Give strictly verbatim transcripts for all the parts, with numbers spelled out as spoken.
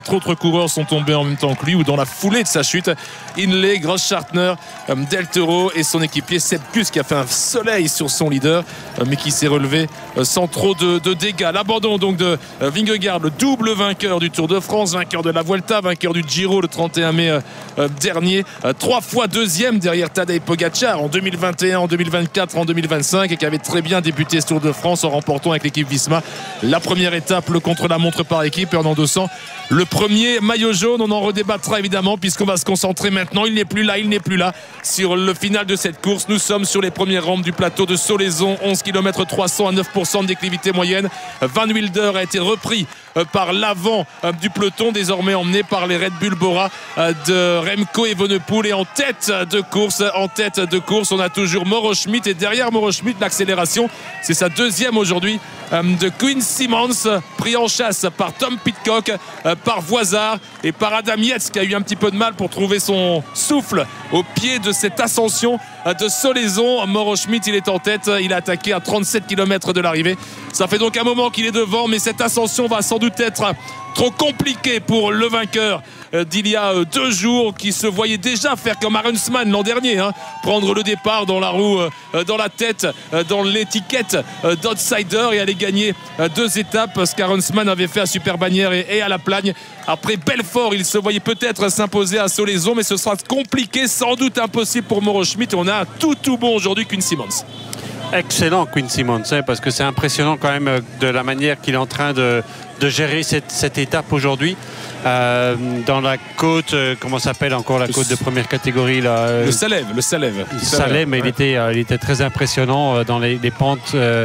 Autres coureurs sont tombés en même temps que lui ou dans la foulée de sa chute. Inlay, Grossschartner, Del Toro et son équipier Sepp Kuss qui a fait un soleil sur son leader mais qui s'est relevé sans trop de, de dégâts. L'abandon donc de Vingegaard, le double vainqueur du Tour de France, vainqueur de la Vuelta, vainqueur du Giro le trente et un mai dernier, trois fois deuxième derrière Tadej Pogačar en deux mille vingt et un, en deux mille vingt-quatre, en deux mille vingt-cinq et qui avait très bien débuté ce Tour de France en remportant avec l'équipe Visma la première étape, le contre-la-montre par équipe et en endossant le premier maillot jaune. On en redébattra évidemment puisqu'on va se concentrer maintenant, il n'est plus là, il n'est plus là sur le final de cette course. Nous sommes sur les premières rampes du plateau de Solaizon, onze kilomètres trois cents à neuf pour cent de déclivité moyenne. Van Wilder a été repris par l'avant du peloton, désormais emmené par les Red Bull Bora de Remco Evenepoel et en tête de course, en tête de course on a toujours Mauro Schmid et derrière Mauro Schmid l'accélération, c'est sa deuxième aujourd'hui de Quinn Simmons, pris en chasse par Tom Pidcock, par Voisard et par Adam Yates qui a eu un petit peu de mal pour trouver son souffle au pied de cette ascension de Solaizon. Mauro Schmid il est en tête, il a attaqué à trente-sept kilomètres de l'arrivée, ça fait donc un moment qu'il est devant mais cette ascension va sans doute être trop compliqué pour le vainqueur d'il y a deux jours qui se voyait déjà faire comme Arensman l'an dernier, hein, prendre le départ dans la roue, dans la tête, dans l'étiquette d'outsider et aller gagner deux étapes, ce qu'Arensman avait fait à Superbannière et, et à La Plagne. Après Belfort, il se voyait peut-être s'imposer à Solaizon, mais ce sera compliqué, sans doute impossible pour Mauro Schmid et on a un tout tout bon aujourd'hui Quinn Simmons. Excellent Quinn Simmons, hein, parce que c'est impressionnant quand même de la manière qu'il est en train de, de gérer cette, cette étape aujourd'hui. Euh, dans la côte, euh, comment s'appelle encore la côte de première catégorie là, euh, Le Salève, le Salève. Le Salève, mais ouais. il, était, euh, il était très impressionnant euh, dans les, les pentes euh,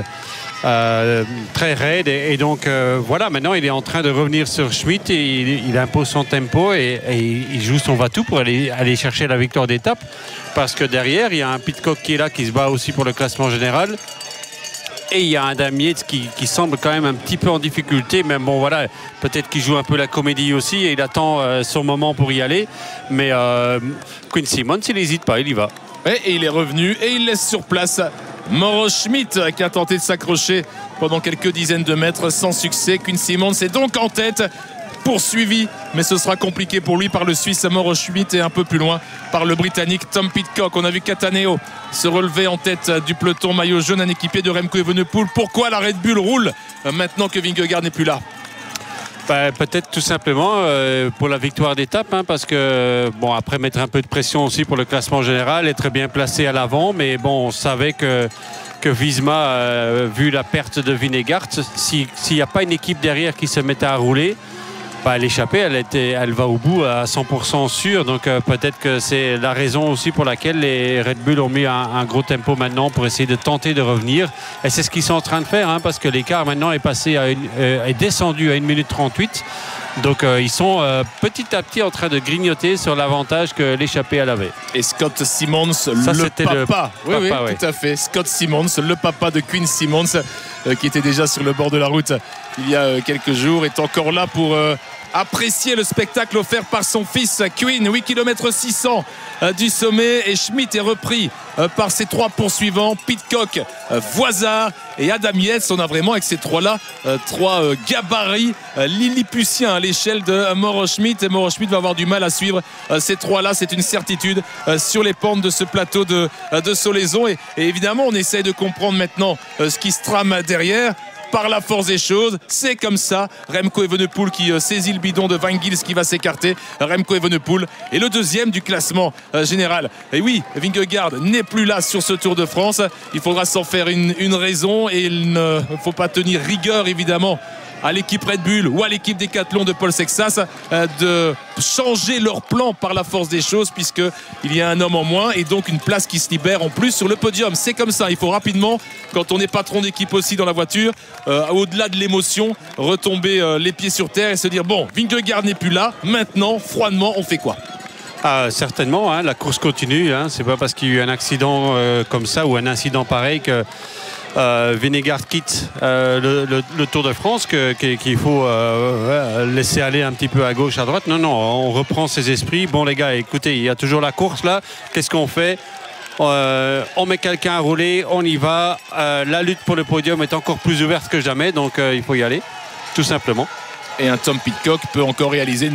euh, très raides. Et, et donc euh, voilà, maintenant il est en train de revenir sur Schmid et il, il impose son tempo et, et il joue son va-tout pour aller, aller chercher la victoire d'étape. Parce que derrière, il y a un Pidcock qui est là, qui se bat aussi pour le classement général. Et il y a un Adam Yates qui, qui semble quand même un petit peu en difficulté. Mais bon, voilà, peut-être qu'il joue un peu la comédie aussi et il attend euh, son moment pour y aller. Mais euh, Quinn Simmons, il n'hésite pas, il y va. Et il est revenu et il laisse sur place Mauro Schmid qui a tenté de s'accrocher pendant quelques dizaines de mètres sans succès. Quinn Simmons est donc en tête, poursuivi, mais ce sera compliqué pour lui par le Suisse Mauro Schmid et un peu plus loin par le Britannique Tom Pidcock. On a vu Cataneo se relever en tête du peloton maillot jaune, un équipier de Remco Evenepoel. Pourquoi la Red Bull roule maintenant que Vingegaard n'est plus là? Bah, peut-être tout simplement euh, pour la victoire d'étape, hein, parce que bon, après mettre un peu de pression aussi pour le classement général, être bien placé à l'avant, mais bon, on savait que que Visma, euh, vu la perte de Vingegaard, s'il n'y a pas une équipe derrière qui se mettait à rouler, bah, l'échappée, elle, était, elle va au bout à cent pour cent sûr. Donc euh, peut-être que c'est la raison aussi pour laquelle les Red Bull ont mis un, un gros tempo maintenant pour essayer de tenter de revenir. Et c'est ce qu'ils sont en train de faire, hein, parce que l'écart maintenant est passé à une, euh, est descendu à une minute trente-huit. Donc euh, ils sont euh, petit à petit en train de grignoter sur l'avantage que l'échappée elle avait. Et Scott Simmons, Ça, le papa, le oui, papa oui, ouais. tout à fait. Scott Simmons, le papa de Quinn Simmons, euh, qui était déjà sur le bord de la route il y a euh, quelques jours, est encore là pour euh, apprécier le spectacle offert par son fils Quinn. huit kilomètres six cents euh, du sommet et Schmid est repris euh, par ses trois poursuivants, Pidcock, euh, Voisard et Adam Yates. On a vraiment avec ces trois-là euh, trois euh, gabarits euh, lilliputiens à l'échelle de euh, Mauro Schmid. Et Mauro Schmid va avoir du mal à suivre euh, ces trois-là, c'est une certitude euh, sur les pentes de ce plateau de, euh, de Solaizon. Et, et évidemment, on essaye de comprendre maintenant euh, ce qui se trame derrière. Par la force des choses, c'est comme ça. Remco Evenepoel qui euh, saisit le bidon de Van Gils qui va s'écarter. Remco Evenepoel est le deuxième du classement euh, général. Et oui, Vingegaard n'est plus là sur ce Tour de France. Il faudra s'en faire une, une raison et il ne faut pas tenir rigueur évidemment à l'équipe Red Bull ou à l'équipe Decathlon de Paul Sexas euh, de changer leur plan par la force des choses puisqu'il y a un homme en moins et donc une place qui se libère en plus sur le podium. C'est comme ça, il faut rapidement, quand on est patron d'équipe aussi dans la voiture, euh, au-delà de l'émotion, retomber euh, les pieds sur terre et se dire bon, Vingegaard n'est plus là, maintenant, froidement, on fait quoi? Ah, certainement, hein, la course continue, hein, c'est pas parce qu'il y a eu un accident euh, comme ça ou un incident pareil que Euh, Vingegaard quitte euh, le, le, le Tour de France que, que, qu'il faut euh, laisser aller un petit peu à gauche, à droite. Non, non, on reprend ses esprits. Bon les gars, écoutez, il y a toujours la course là. Qu'est-ce qu'on fait? euh, On met quelqu'un à rouler, on y va. Euh, la lutte pour le podium est encore plus ouverte que jamais, donc euh, il faut y aller, tout simplement. et un Tom Pidcock peut encore réaliser une